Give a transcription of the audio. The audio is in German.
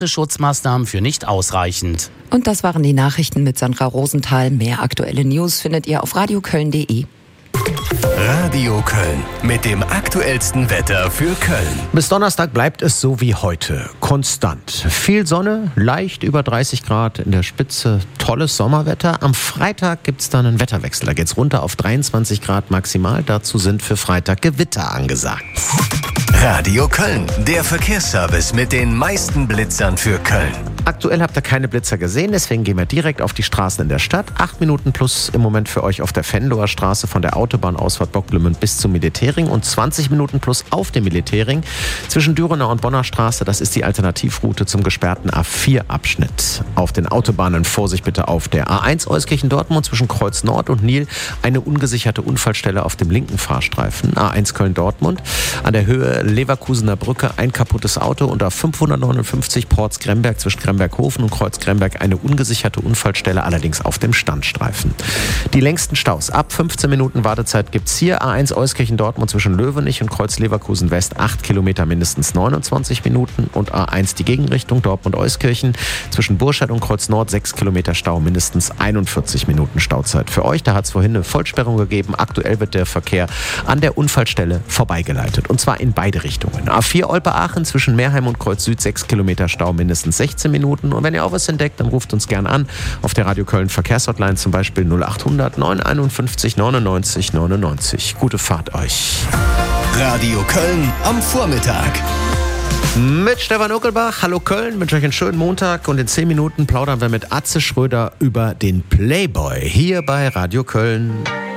Schutzmaßnahmen für nicht ausreichend. Und das waren die Nachrichten mit Sandra Rosenthal. Mehr aktuelle News findet ihr auf radioköln.de. Radio Köln mit dem aktuellsten Wetter für Köln. Bis Donnerstag bleibt es so wie heute, konstant. Viel Sonne, leicht über 30 Grad in der Spitze, tolles Sommerwetter. Am Freitag gibt es dann einen Wetterwechsel. Da geht es runter auf 23 Grad maximal. Dazu sind für Freitag Gewitter angesagt. Radio Köln, der Verkehrsservice mit den meisten Blitzern für Köln. Aktuell habt ihr keine Blitzer gesehen, deswegen gehen wir direkt auf die Straßen in der Stadt. 8 Minuten plus im Moment für euch auf der Venloer Straße von der Autobahnausfahrt Bockblümen bis zum Militärring und 20 Minuten plus auf dem Militärring zwischen Dürener und Bonner Straße. Das ist die Alternativroute zum gesperrten A4-Abschnitt. Auf den Autobahnen Vorsicht bitte auf der A1 Euskirchen-Dortmund zwischen Kreuz Nord und Nil. Eine ungesicherte Unfallstelle auf dem linken Fahrstreifen. A1 Köln-Dortmund an der Höhe Leverkusener Brücke ein kaputtes Auto und auf 559 Porz-Gremberg zwischen Gremberghofen und Kreuz-Gremberg eine ungesicherte Unfallstelle, allerdings auf dem Standstreifen. Die längsten Staus ab 15 Minuten Wartezeit gibt's hier. A1 Euskirchen-Dortmund zwischen Löwenich und Kreuz-Leverkusen-West 8 Kilometer mindestens 29 Minuten und A1 die Gegenrichtung Dortmund-Euskirchen zwischen Burscheid und Kreuz-Nord 6 Kilometer Stau, mindestens 41 Minuten Stauzeit. Für euch, da hat es vorhin eine Vollsperrung gegeben. Aktuell wird der Verkehr an der Unfallstelle vorbeigeleitet und zwar in beide Richtungen. A4 Olpe-Aachen zwischen Meerheim und Kreuz Süd 6 Kilometer Stau, mindestens 16 Minuten. Und wenn ihr auch was entdeckt, dann ruft uns gern an. Auf der Radio Köln Verkehrshotline zum Beispiel 0800 951 99 99. Gute Fahrt euch. Radio Köln am Vormittag. Mit Stefan Uckelbach. Hallo Köln, wünsche euch einen schönen Montag und in 10 Minuten plaudern wir mit Atze Schröder über den Playboy hier bei Radio Köln.